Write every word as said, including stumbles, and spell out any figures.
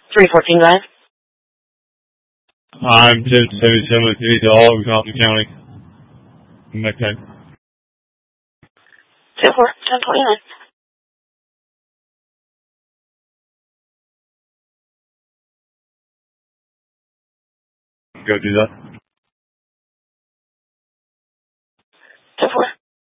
three fourteen Drive. I'm ten seventy-seven with three to all of Compton County. Okay. Two four, ten twenty-nine. Go do that.